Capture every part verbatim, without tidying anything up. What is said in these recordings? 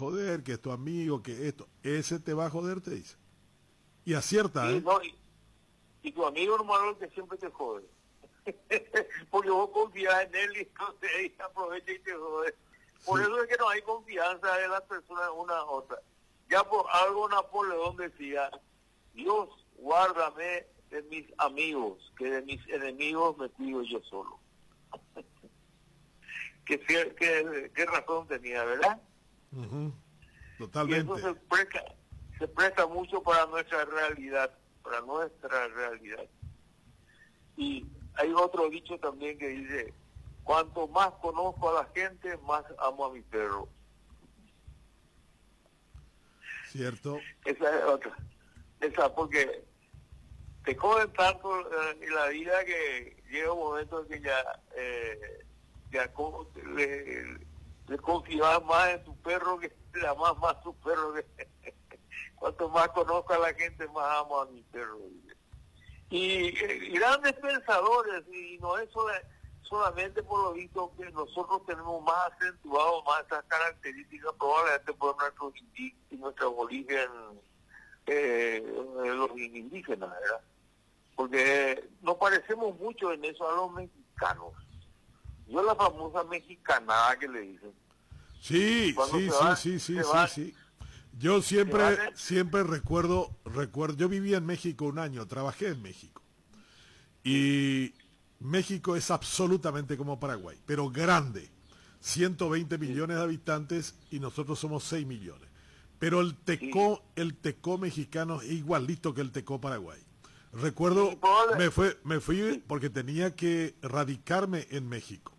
joder, que es tu amigo, que esto, ese te va a joder, te dice. Y acierta, Sí, ¿eh? no, y, y tu amigo hermano el que siempre te jode. Porque vos confías en él y entonces él aprovecha y te jode. Por Sí. eso es que no hay confianza de las personas una a otra. Ya por algo Napoleón decía, Dios, guárdame de mis amigos, que de mis enemigos me cuido yo solo. ¿Qué, qué, qué razón tenía, ¿verdad? Uh-huh. Y Totalmente. eso se presta, se presta mucho para nuestra realidad, para nuestra realidad. Y hay otro dicho también que dice, cuanto más conozco a la gente, más amo a mi perro. Cierto. Esa es otra. Esa porque te joden tanto eh, en la vida que llega un momento en que ya, eh, ya co- le, le confías más en tu perro que le amas más a tu perro. Que, cuanto más conozco a la gente, más amo a mi perro. Y, eh, grandes pensadores, y no es sola- solamente por lo visto que nosotros tenemos más acentuado más estas características probablemente por nuestros indi- nuestro origen eh, los indígenas, ¿verdad? Porque nos parecemos mucho en eso a los mexicanos. Yo la famosa mexicanada que le dicen. Sí, Cuando sí, se sí, va, sí, sí, se sí, va, sí. Yo se siempre, van en- siempre recuerdo, recuerdo, yo vivía en México un año, trabajé en México. Y México es absolutamente como Paraguay, pero grande. ciento veinte millones de habitantes y nosotros somos seis millones. Pero el sí, tecó, el tecó mexicano es igualito que el tecó paraguay. sí, Recuerdo, probable- me fue, me fui sí, porque tenía que radicarme en México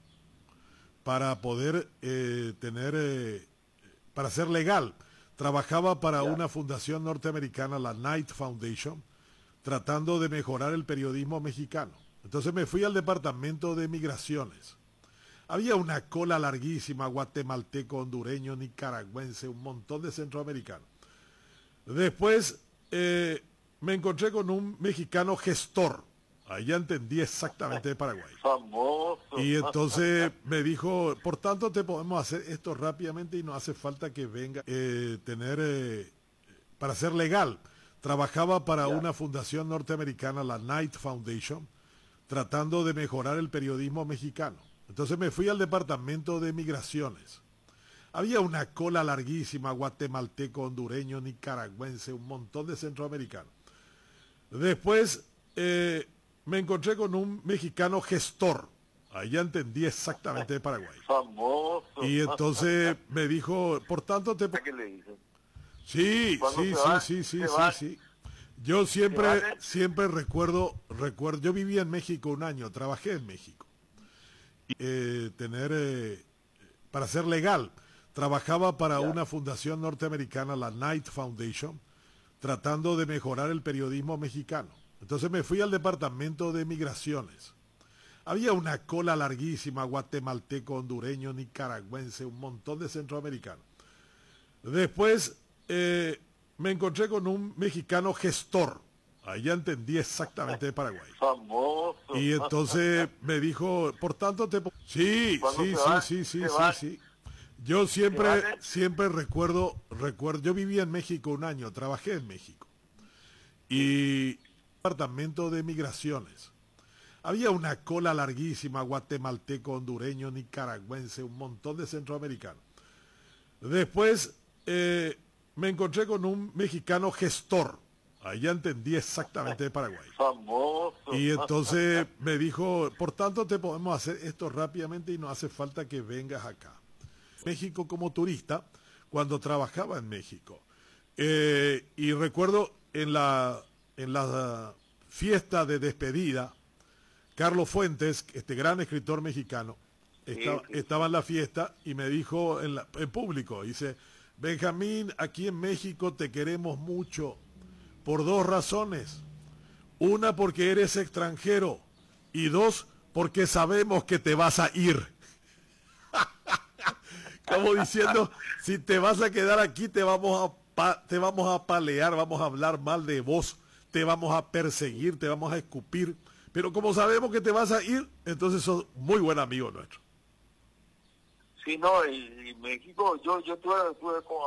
para poder eh, tener, eh, para ser legal. Trabajaba para ya, una fundación norteamericana, la Knight Foundation, tratando de mejorar el periodismo mexicano. Entonces me fui al departamento de migraciones. Había una cola larguísima, guatemalteco, hondureño, nicaragüense, un montón de centroamericanos. Después eh, me encontré con un mexicano gestor. Ahí ya entendí exactamente de Paraguay. famoso. Y entonces me dijo, por tanto te podemos hacer esto rápidamente y no hace falta que venga eh, tener, eh, para ser legal. Trabajaba para Ya, una fundación norteamericana, la Knight Foundation, tratando de mejorar el periodismo mexicano. Entonces me fui al departamento de migraciones. Había una cola larguísima, guatemalteco, hondureño, nicaragüense, un montón de centroamericanos. Después eh, me encontré con un mexicano gestor. Ahí ya entendí exactamente de Paraguay. famoso. Y entonces me dijo, por tanto te... ¿Qué le dicen? Sí, Cuando sí, se sí, va, sí, sí, se sí, va, sí. Yo se van siempre, en- siempre recuerdo, recuerdo, yo vivía en México un año, trabajé en México. Y, eh, tener, eh, para ser legal, trabajaba para ya, una fundación norteamericana, la Knight Foundation, tratando de mejorar el periodismo mexicano. Entonces me fui al departamento de migraciones. Había una cola larguísima, guatemalteco, hondureño, nicaragüense, un montón de centroamericanos. Después eh, me encontré con un mexicano gestor. Ahí ya entendí exactamente de Paraguay. famoso. Y entonces me dijo, por tanto te... Sí, Cuando sí, se sí, va, sí, sí, se sí, va, sí. Yo se van siempre, en- siempre recuerdo, recuerdo, yo vivía en México un año, trabajé en México. Y departamento de migraciones. Había una cola larguísima, guatemalteco, hondureño, nicaragüense, un montón de centroamericanos. Después eh, me encontré con un mexicano gestor. Ahí ya entendí exactamente de Paraguay. famoso. Y entonces me dijo, por tanto te podemos hacer esto rápidamente y no hace falta que vengas acá. México como turista, cuando trabajaba en México. Eh, y recuerdo en la, en la fiesta de despedida, Carlos Fuentes, este gran escritor mexicano, Sí, estaba, sí, estaba en la fiesta y me dijo en, la, en público, dice, Benjamín, aquí en México te queremos mucho por dos razones. Una, porque eres extranjero y dos, porque sabemos que te vas a ir. Como diciendo, si te vas a quedar aquí te vamos a, pa te vamos a palear, vamos a hablar mal de vos, te vamos a perseguir, te vamos a escupir. Pero como sabemos que te vas a ir, entonces sos muy buen amigo nuestro. sí, no, y, y México, yo yo tuve, tuve con